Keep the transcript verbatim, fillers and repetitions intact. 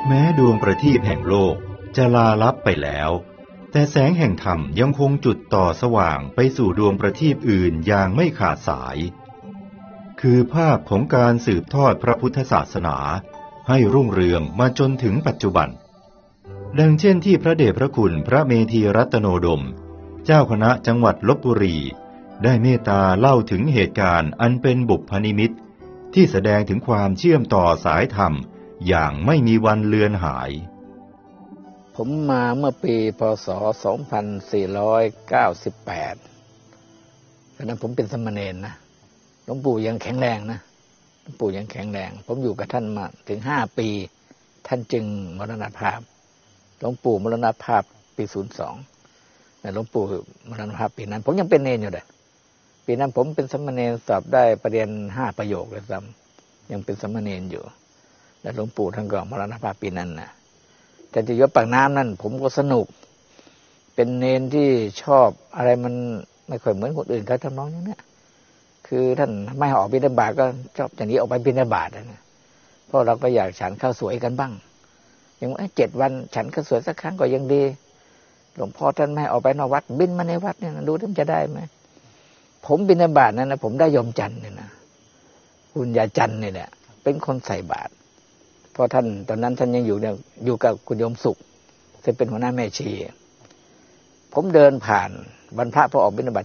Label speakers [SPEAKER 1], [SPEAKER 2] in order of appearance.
[SPEAKER 1] แม้ดวงประทีปแห่งโลกจะลาลับไปแล้วแต่แสงแห่งธรรมยังคงจุดต่อสว่างไปสู่ดวงประทีปอื่นอย่างไม่ขาดสายคือภาพของการสืบทอดพระพุทธศาสนาให้รุ่งเรืองมาจนถึงปัจจุบันดังเช่นที่พระเดชพระคุณพระเมธีรัตโนดมเจ้าคณะจังหวัดลพบุรีได้เมตตาเล่าถึงเหตุการณ์อันเป็นบุพนิมิตที่แสดงถึงความเชื่อมต่อสายธรรมอย่างไม่มีวันเลือนหาย
[SPEAKER 2] ผมมาเมื่อปีพ.ศ. สองพันสี่ร้อยเก้าสิบแปดตอนนั้นผมเป็นสมณเณรนะหลวงปู่ยังแข็งแรงนะหลวงปู่ยังแข็งแรงผมอยู่กับท่านมาถึงห้าปีท่านจึงมรณภาพหลวงปู่มรณภาพปีศูนย์สองแต่หลวงปู่มรณภาพปีนั้นผมยังเป็นเณรอยู่เลยปีนั้นผมเป็นสมณเณรสอบได้ประเรียนห้าประโยคเลยซ้ำยังเป็นสมณเณรอยู่และหลวงปู่ท่านก็มรณภาพปีนั้นนะแต่ที่ยศปากน้ำนั่นผมก็สนุกเป็นเณรที่ชอบอะไรมันไม่ค่อยเหมือนคนอื่นเขาทำน้องอย่างนี้คือท่านไม่ออกบิณฑบาตก็ชอบอย่างนี้ออกไปบิณฑบาตนะเพราะเราก็อยากฉันข้าวสวยกันบ้างอย่างว่าเจ็ดวันฉันข้าวสวยสักครั้งก็ยังดีหลวงพ่อท่านไม่ออกไปนอกวัดบินมาในวัดเนี่ยดูท่านจะได้ไหมผมบิณฑบาตนั้นนะผมได้ยมจันทร์เนี่ยนะคุณยาจันทร์เนี่ยแหละเป็นคนใส่บาตรเพราะท่านตอนนั้นท่านยังอยู่เนี่ยอยู่กับคุณโยมสุขซึ่งเป็นหัวหน้าแม่ชีผมเดินผ่านวันพระพอออกบิณฑบาต